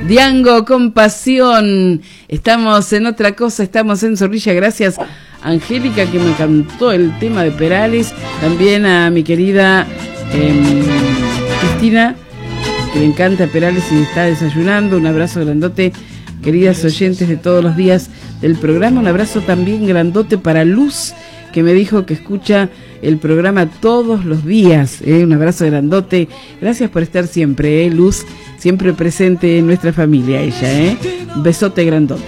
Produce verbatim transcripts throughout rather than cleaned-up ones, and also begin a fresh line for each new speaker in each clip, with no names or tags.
Diango con pasión. Estamos en otra cosa, estamos en Zorrilla. Gracias Angélica que me cantó el tema de Perales. También a mi querida eh, Cristina, que le encanta Perales y está desayunando. Un abrazo grandote, queridas oyentes de todos los días del programa. Un abrazo también grandote para Luz, que me dijo que escucha el programa todos los días. ¿eh? Un abrazo grandote. Gracias por estar siempre, ¿eh? Luz, siempre presente en nuestra familia ella. ¿eh? Un besote grandote.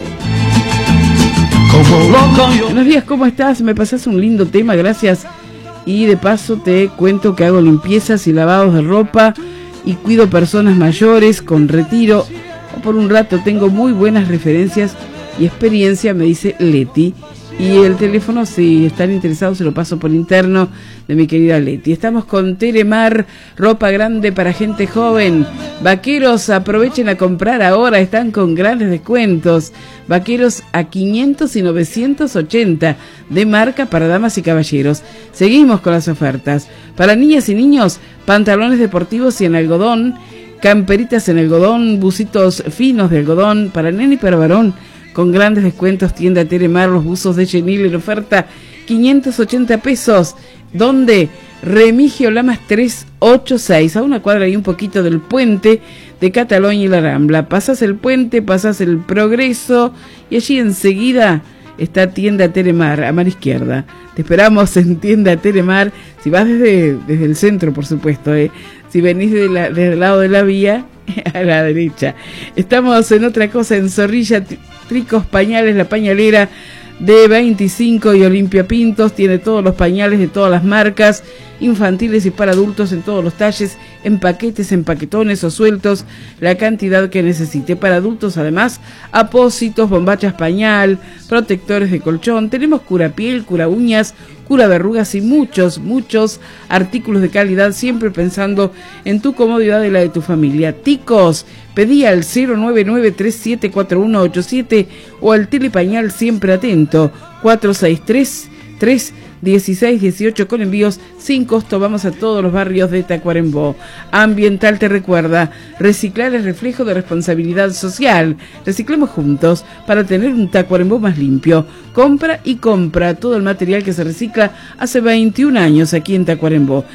Buenos días, ¿cómo estás? Me pasás un lindo tema, gracias. Y de paso te cuento que hago limpiezas y lavados de ropa y cuido personas mayores con retiro. Por un rato tengo muy buenas referencias y experiencia, me dice Leti. Y el teléfono, si están interesados, se lo paso por interno de mi querida Leti. Estamos con Telemar, ropa grande para gente joven. Vaqueros, aprovechen a comprar ahora, están con grandes descuentos. Vaqueros a quinientos y novecientos ochenta, de marca para damas y caballeros. Seguimos con las ofertas. Para niñas y niños, pantalones deportivos y en algodón, camperitas en algodón, bucitos finos de algodón, para nene y para varón, con grandes descuentos. Tienda Telemar, los buzos de Chenil en oferta, quinientos ochenta pesos. ¿Dónde? Remigio Lamas trescientos ochenta y seis, a una cuadra y un poquito del puente de Cataluña y la Rambla. Pasas el puente, pasas el Progreso y allí enseguida está Tienda Telemar, a mano izquierda. Te esperamos en Tienda Telemar, si vas desde, desde el centro, por supuesto, ¿eh? Si venís de la, desde el lado de la vía, a la derecha. Estamos en otra cosa, en Zorrilla, Tricos Pañales, la pañalera de veinticinco y Olimpia Pintos. Tiene todos los pañales de todas las marcas, infantiles y para adultos en todos los talles, en paquetes, en paquetones o sueltos, la cantidad que necesite. Para adultos, además, apósitos, bombachas pañal, protectores de colchón. Tenemos cura piel, cura uñas, cura verrugas y muchos, muchos artículos de calidad, siempre pensando en tu comodidad y la de tu familia. Ticos, pedí al cero nueve nueve tres siete cuatro uno ocho siete o al Telepañal siempre atento, cuatro seis tres tres dieciséis dieciocho, con envíos sin costo. Vamos a todos los barrios de Tacuarembó. Ambiental te recuerda, reciclar es reflejo de responsabilidad social. Reciclemos juntos para tener un Tacuarembó más limpio. Compra y compra todo el material que se recicla hace veintiún años aquí en Tacuarembó.